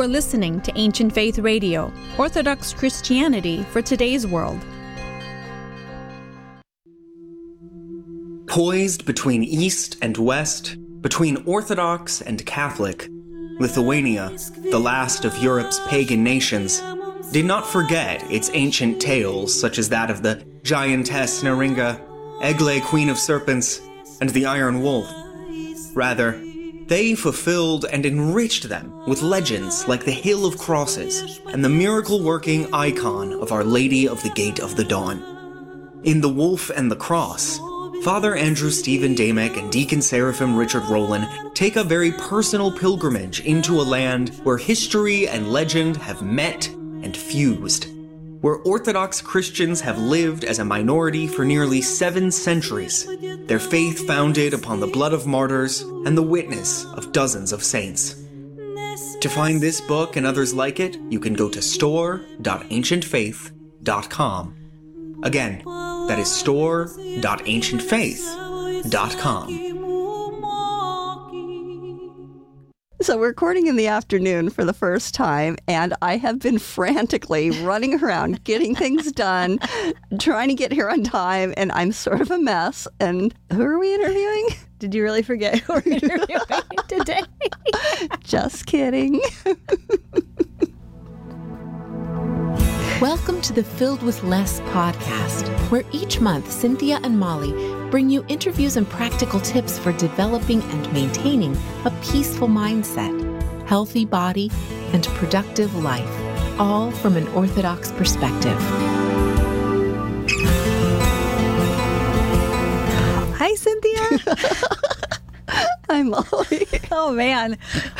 are listening to Ancient Faith Radio, Orthodox Christianity for today's world. Poised between East and West, between Orthodox and Catholic, Lithuania, the last of Europe's pagan nations, did not forget its ancient tales such as that of the giantess Neringa, Egle, Queen of Serpents, and the Iron Wolf. Rather, they fulfilled and enriched them with legends like the Hill of Crosses and the miracle-working icon of Our Lady of the Gate of the Dawn. In The Wolf and the Cross, Father Andrew Stephen Damick and Deacon Seraphim Richard Rowland take a very personal pilgrimage into a land where history and legend have met and fused, where Orthodox Christians have lived as a minority for nearly 7 centuries, their faith founded upon the blood of martyrs and the witness of dozens of saints. To find this book and others like it, you can go to store.ancientfaith.com. Again, that is store.ancientfaith.com. So we're recording in the afternoon for the first time, and I have been frantically running around, getting things done, trying to get here on time, and I'm sort of a mess. And who are we interviewing? Did you really forget who we're interviewing today? Just kidding. Welcome to the Filled with Less podcast, where each month Cynthia and Molly bring you interviews and practical tips for developing and maintaining a peaceful mindset, healthy body, and productive life, all from an Orthodox perspective. Hi, Cynthia. Hi, Molly. Oh, man.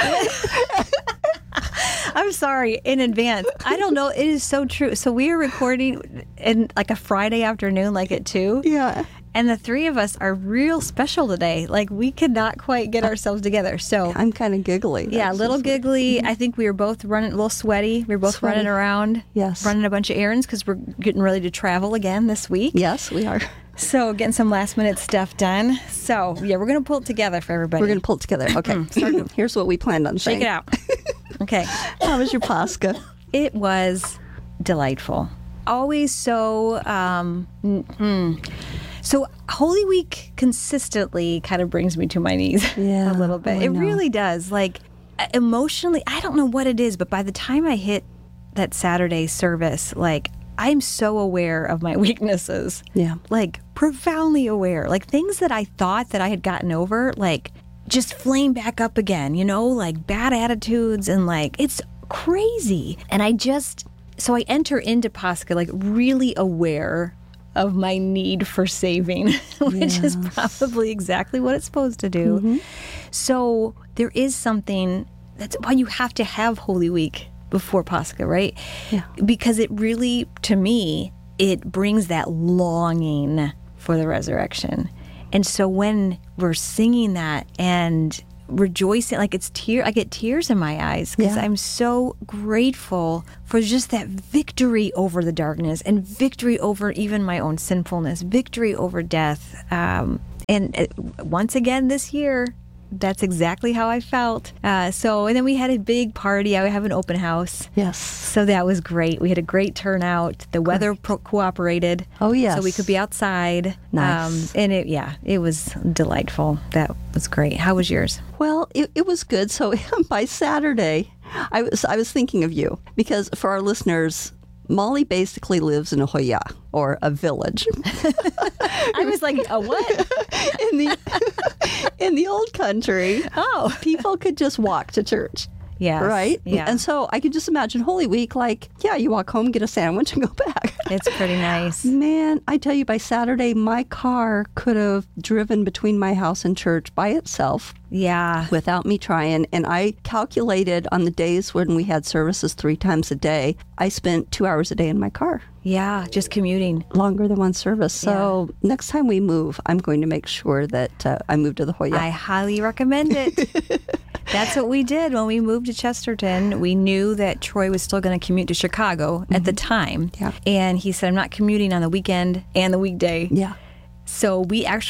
I'm sorry in advance. I don't know. It is so true. So we are recording in like a Friday afternoon, like at 2. Yeah. And the 3 of us are real special today. Like we could not quite get ourselves together. So I'm kind of giggly. Yeah, a little giggly. I think we were both running a little sweaty. We were both running around. Yes. Running a bunch of errands because we're getting ready to travel again this week. Yes, we are. So getting some last minute stuff done. So yeah, we're going to pull it together for everybody. We're going to pull it together. Okay. Here's what we planned on saying. Shake it out. Okay. How was your Pascha? It was delightful. Always so, So Holy Week consistently kind of brings me to my knees a little bit. It really does. Like emotionally, I don't know what it is, but by the time I hit that Saturday service, like I'm so aware of my weaknesses. Yeah. Like profoundly aware. Like things that I thought that I had gotten over, like just flame back up again, you know, like bad attitudes and like it's crazy. And so I enter into Pascha like really aware of my need for saving, which is probably exactly what it's supposed to do. Mm-hmm. So there is something, that's why you have to have Holy Week before Pascha, right? Yeah. Because it really, to me, it brings that longing for the resurrection. And so when we're singing that and rejoicing, like I get tears in my eyes because I'm so grateful for just that victory over the darkness and victory over even my own sinfulness, victory over death. And once again this year, that's exactly how I felt. And then we had a big party. I have an open house. Yes. So that was great. We had a great turnout. The weather cooperated. Oh, yes. So we could be outside. Nice. And it was delightful. That was great. How was yours? Well, it was good. So by Saturday, I was thinking of you because for our listeners, Molly basically lives in a hoya, or a village. I was like, a what? In the old country, people could just walk to church. Yeah. Right? Yeah. And so I could just imagine Holy Week, like, you walk home, get a sandwich, and go back. It's pretty nice. Man, I tell you, by Saturday, my car could have driven between my house and church by itself. Yeah. Without me trying. And I calculated on the days when we had services 3 times a day, I spent 2 hours a day in my car. Yeah, just commuting. Longer than one service. So next time we move, I'm going to make sure that I move to the Hoya. I highly recommend it. That's what we did when we moved to Chesterton. We knew that Troy was still going to commute to Chicago at the time. Yeah. And he said, I'm not commuting on the weekend and the weekday. Yeah. So we actually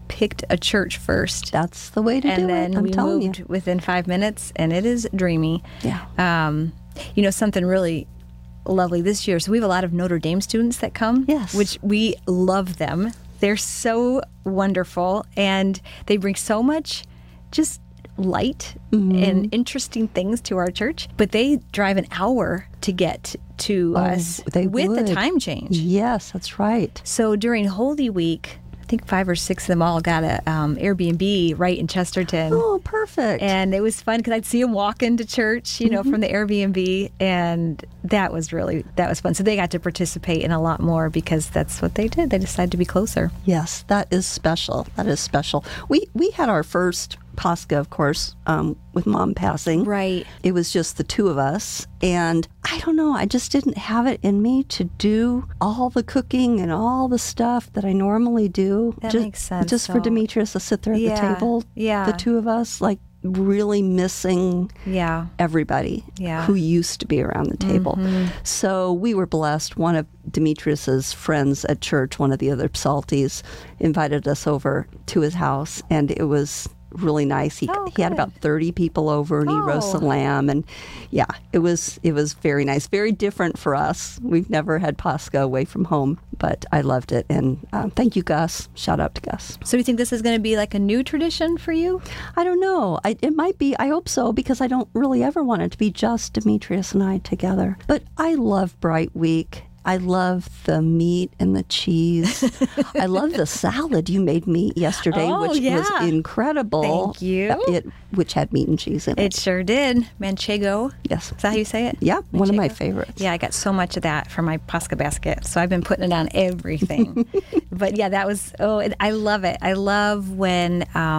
picked a church first. That's the way to And do then it. I'm we telling moved you. within 5 minutes, and it is dreamy. Yeah. Something really lovely this year. So we have a lot of Notre Dame students that come, Yes. which we love them. They're so wonderful, and they bring so much just light and interesting things to our church. But they drive an hour to get to us they with would. the time change. Yes, that's right. So during Holy Week, I think 5 or 6 of them all got a Airbnb right in Chesterton. Oh, perfect. And it was fun because I'd see them walk into church, from the Airbnb, and that was fun. So they got to participate in a lot more because that's what they did. They decided to be closer. Yes, that is special. That is special. We had our first Pascha, of course, with Mom passing. Right. It was just the two of us. And I don't know, I just didn't have it in me to do all the cooking and all the stuff that I normally do. That makes sense, Just for though. Demetrius to sit there at Yeah, the table, yeah. the two of us, like really missing Yeah. everybody Yeah. who used to be around the table. So we were blessed. One of Demetrius's friends at church, one of the other Psalties, invited us over to his house, and it was really nice. He had good. about 30 people over, and he roasted Oh. lamb, and yeah, it was very nice. Very different for us. We've never had Pascha away from home, but I loved it. And thank you, Gus. Shout out to Gus. So you think this is going to be like a new tradition for you? I don't know. It might be. I hope so, because I don't really ever want it to be just Demetrius and I together. But I love Bright Week. I love the meat and the cheese. I love the salad you made me yesterday, Oh, which yeah. was incredible. Thank you. Which had meat and cheese in it. It sure did. Manchego. Yes. Is that how you say it? Yeah, one of my Manchego? favorites. Yeah, I got so much of that for my Pascha basket. So I've been putting it on everything. But yeah, that was, I love it. I love when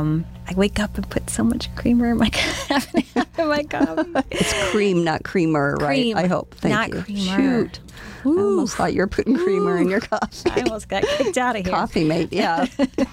I wake up and put so much creamer in my coffee. It's cream, not creamer, Cream, right? I hope. Thank not you. creamer. Shoot. I almost thought you were putting creamer in your coffee. I almost got kicked out of here. Coffee mate, yeah.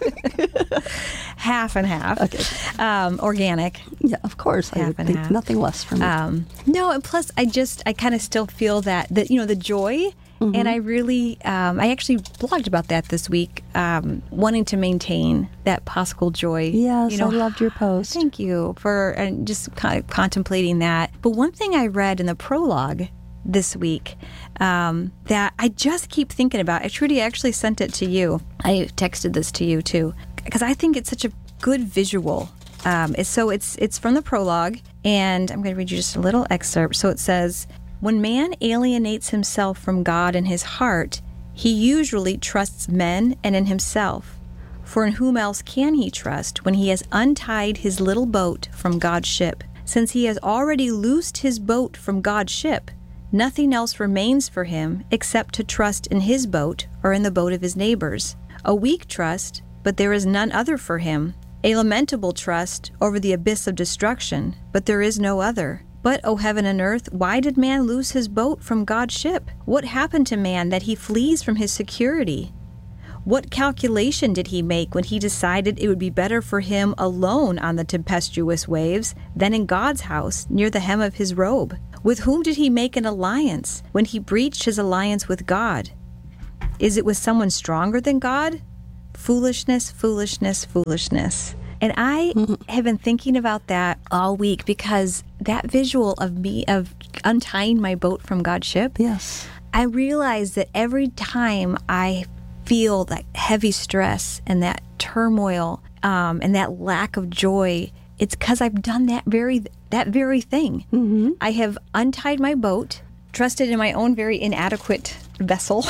Half and half. Okay. Organic. Yeah, of course. I Half would and think half. nothing less from me. No, and plus I kind of still feel that the joy. And I really, I actually blogged about that this week, wanting to maintain that Paschal joy. Yes, I loved your post. Thank you for just kind of contemplating that. But one thing I read in the prologue this week that I just keep thinking about, Trudy actually sent it to you. I texted this to you too, because I think it's such a good visual. It's from the prologue, and I'm going to read you just a little excerpt. So it says, when man alienates himself from God in his heart, he usually trusts men and in himself. For in whom else can he trust when he has untied his little boat from God's ship? Since he has already loosed his boat from God's ship, nothing else remains for him except to trust in his boat or in the boat of his neighbors. A weak trust, but there is none other for him. A lamentable trust over the abyss of destruction, but there is no other. But, O heaven and earth, why did man lose his boat from God's ship? What happened to man that he flees from his security? What calculation did he make when he decided it would be better for him alone on the tempestuous waves than in God's house near the hem of his robe? With whom did he make an alliance when he breached his alliance with God? Is it with someone stronger than God? Foolishness, foolishness, foolishness. And I have been thinking about that all week because that visual of me, of untying my boat from God's ship, Yes. I realize that every time I feel that heavy stress and that turmoil and that lack of joy, it's because I've done that very thing. Mm-hmm. I have untied my boat, trusted in my own very inadequate vessel,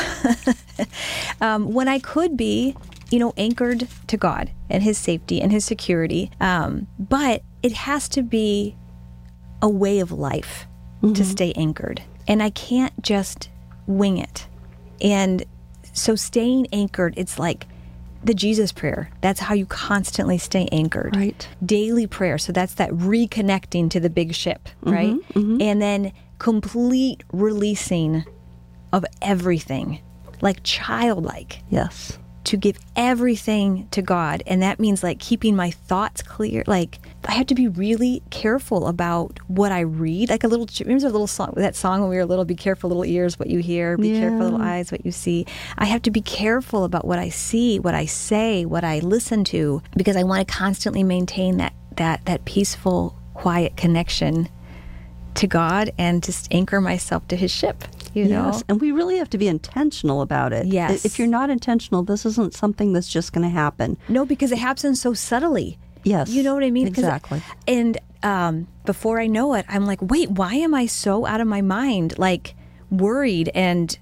when I could be, anchored to God and his safety and his security. But it has to be a way of life to stay anchored. And I can't just wing it. And so staying anchored, it's like the Jesus prayer. That's how you constantly stay anchored. Right. Daily prayer. So that's that reconnecting to the big ship, right? And then complete releasing of everything, like childlike. Yes. to give everything to God. And that means like keeping my thoughts clear. Like I have to be really careful about what I read. Like remember a little song, that song when we were little, be careful little ears, what you hear, be careful little eyes, what you see. I have to be careful about what I see, what I say, what I listen to, because I want to constantly maintain that peaceful, quiet connection to God and just anchor myself to his ship. You know? And we really have to be intentional about it. Yes. If you're not intentional, this isn't something that's just going to happen. No, because it happens so subtly. Yes. You know what I mean? Exactly. And before I know it, I'm like, wait, why am I so out of my mind? Like worried and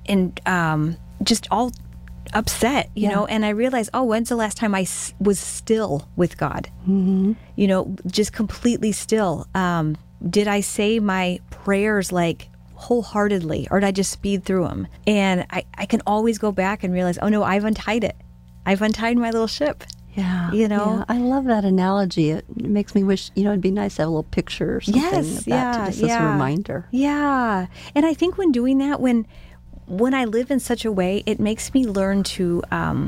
just all upset, you know? And I realized, when's the last time I was still with God? Mm-hmm. You know, just completely still. Did I say my prayers like wholeheartedly, or did I just speed through them? And I can always go back and realize, oh no, I've untied it. I've untied my little ship. Yeah. You know? Yeah. I love that analogy. It makes me wish, it'd be nice to have a little picture or something of that just as a reminder. Yeah. And I think when doing that, when I live in such a way, it makes me learn to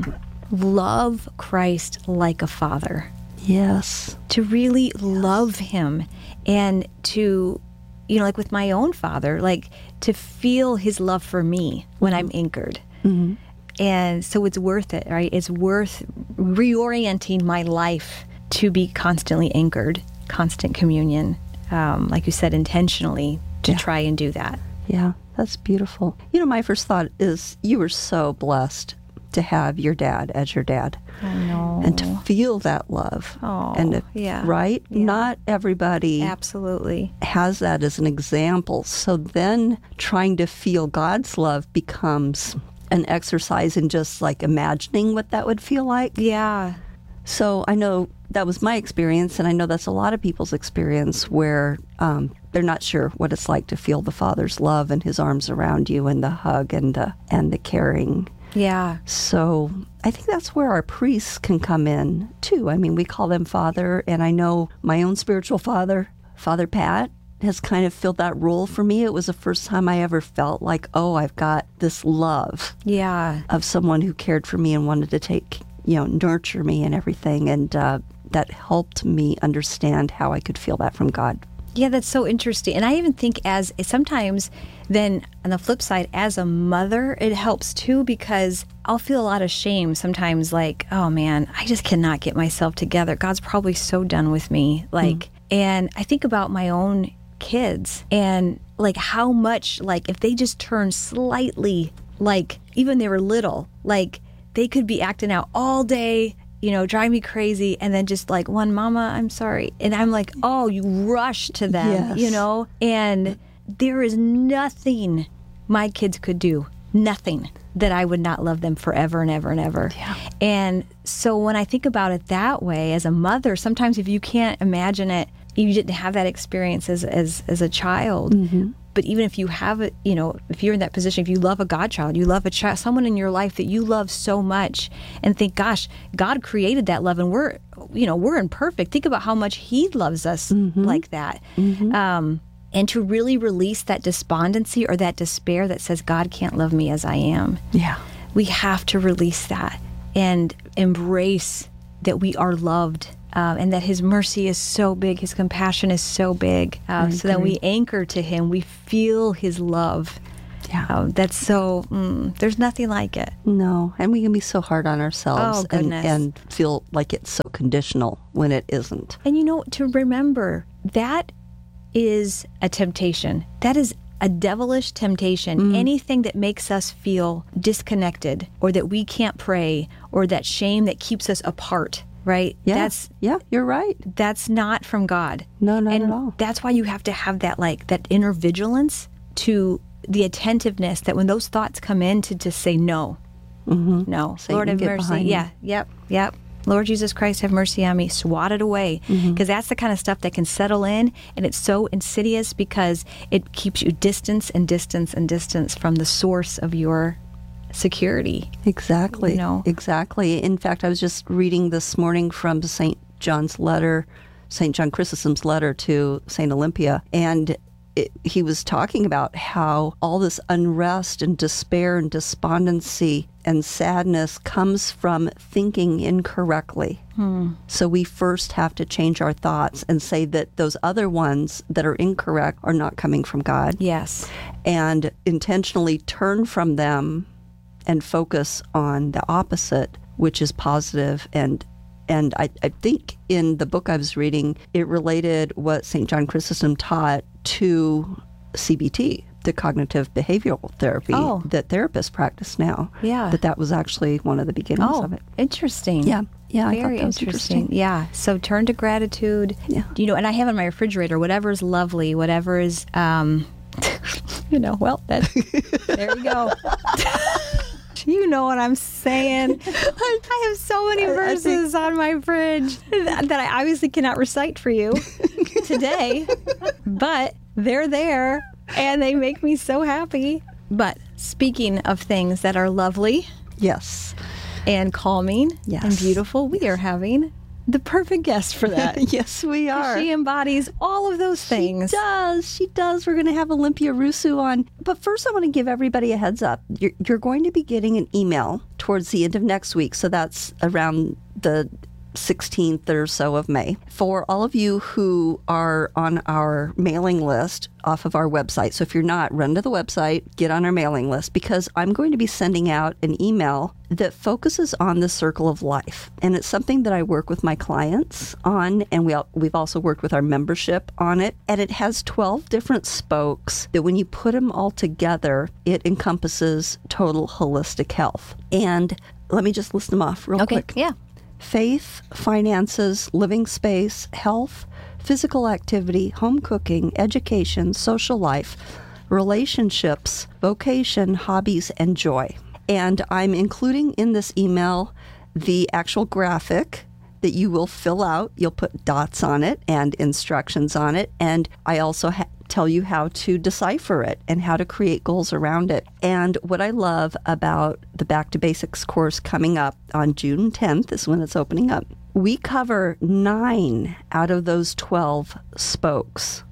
love Christ like a father. Yes. To really love him, and to, like with my own father, like to feel his love for me when I'm anchored. Mm-hmm. And so it's worth it, right? It's worth reorienting my life to be constantly anchored, constant communion, like you said, intentionally to try and do that. Yeah, that's beautiful. My first thought is you were so blessed to have your dad as your dad. I know. And to feel that love. Oh, and right? Yeah. Not everybody absolutely has that as an example. So then trying to feel God's love becomes an exercise in just like imagining what that would feel like. Yeah. So I know that was my experience, and I know that's a lot of people's experience where they're not sure what it's like to feel the Father's love and his arms around you and the hug and the caring. Yeah. So I think that's where our priests can come in too. I mean, we call them Father, and I know my own spiritual father, Father Pat, has kind of filled that role for me. It was the first time I ever felt like, I've got this love of someone who cared for me and wanted to take, nurture me and everything. And that helped me understand how I could feel that from God. Yeah, that's so interesting. And I even think as sometimes then on the flip side, as a mother, it helps too, because I'll feel a lot of shame sometimes, like, oh man, I just cannot get myself together. God's probably so done with me. And I think about my own kids and like how much, like if they just turn slightly, like even they were little, like they could be acting out all day, drive me crazy, and then just like, Mama, I'm sorry. And I'm like, oh, you rush to them, Yes. And there is nothing my kids could do, nothing that I would not love them forever and ever and ever. Yeah. And so when I think about it that way, as a mother, sometimes if you can't imagine it, you didn't have that experience as a child. Mm-hmm. But even if you have it, if you're in that position, if you love a godchild, you love a child, someone in your life that you love so much, and think, gosh, God created that love, and we're imperfect. Think about how much he loves us like that. Mm-hmm. And to really release that despondency or that despair that says God can't love me as I am. Yeah. We have to release that and embrace that we are loved. And that his mercy is so big, his compassion is so big. So that we anchor to him, we feel his love. Yeah. That's so, there's nothing like it. No, and we can be so hard on ourselves and feel like it's so conditional when it isn't. And to remember, that is a temptation. That is a devilish temptation. Anything that makes us feel disconnected, or that we can't pray, or that shame that keeps us apart. Right? Yeah. You're right. That's not from God. No, not and at all. That's why you have to have that that inner vigilance, to the attentiveness that when those thoughts come in, to just say no. Mm-hmm. No. Satan, Lord, have mercy. Yeah. Yep. Lord Jesus Christ, have mercy on me. Swat it away. Because that's the kind of stuff that can settle in, and it's so insidious because it keeps you distance from the source of your security. Exactly. Exactly. In fact, I was just reading this morning from St. John Chrysostom's letter to St. Olympia, and he was talking about how all this unrest and despair and despondency and sadness comes from thinking incorrectly. So we first have to change our thoughts and say that those other ones that are incorrect are not coming from God. Yes. And intentionally turn from them and focus on the opposite, which is positive. And I think in the book I was reading, it related what St. John Chrysostom taught to CBT, the cognitive behavioral therapy that therapists practice now. Yeah. That was actually one of the beginnings of it. Interesting. Yeah. Yeah, I thought Very that was interesting. Yeah. So turn to gratitude. Yeah. You know, and I have on my refrigerator, whatever is lovely, whatever is, you know, well, there you go. You know what I'm saying. I have so many verses on my fridge that I obviously cannot recite for you today, but they're there and they make me so happy. But speaking of things that are lovely, Yes. and calming, Yes. and beautiful, we are having the perfect guest for that. Yes, we are. She embodies all of those things. She does. We're going to have Olympia Rusu on. But first, I want to give everybody a heads up. You're going to be getting an email towards the end of next week. So that's around the 16th or so of May. For all of you who are on our mailing list off of our website. So if you're not, run to the website, get on our mailing list, because I'm going to be sending out an email that focuses on the circle of life. And it's something that I work with my clients on, and we've also worked with our membership on it. And it has 12 different spokes that when you put them all together, it encompasses total holistic health. And let me just list them off real quick. Yeah. Faith, finances, living space, health, physical activity, home cooking, education, social life, relationships, vocation, hobbies, and joy. And I'm including in this email the actual graphic that you will fill out. You'll put dots on it and instructions on it. And I also tell you how to decipher it and how to create goals around it. And what I love about the Back to Basics course coming up on June 10th is when it's opening up. We cover 9 out of those 12 spokes.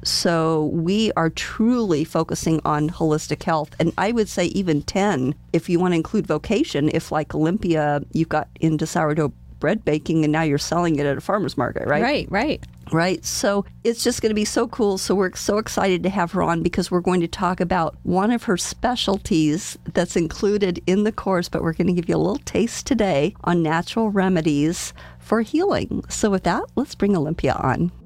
So we are truly focusing on holistic health. And I would say even 10 if you want to include vocation, if like Olympia, you've got into sourdough bread baking and now you're selling it at a farmer's market, right? Right. So it's just going to be so cool. So we're so excited to have her on because we're going to talk about one of her specialties that's included in the course, but we're going to give you a little taste today on natural remedies for healing. So with that, let's bring Olympia on.